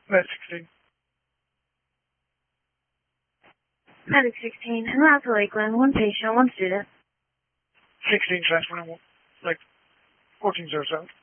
Medic 16. Medic 16, en route to Lakeland, one patient, one student. 16 transferring, like, 1407.